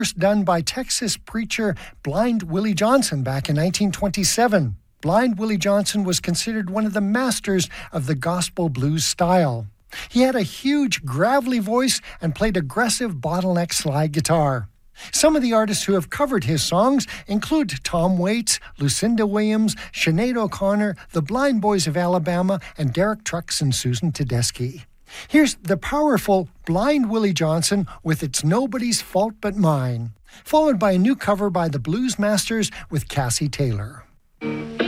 First done by Texas preacher Blind Willie Johnson back in 1927. Blind Willie Johnson was considered one of the masters of the gospel blues style. He had a huge, gravelly voice and played aggressive bottleneck slide guitar. Some of the artists who have covered his songs include Tom Waits, Lucinda Williams, Sinead O'Connor, the Blind Boys of Alabama, and Derek Trucks and Susan Tedeschi. Here's the powerful Blind Willie Johnson with It's Nobody's Fault But Mine, followed by a new cover by the Blues Masters with Cassie Taylor.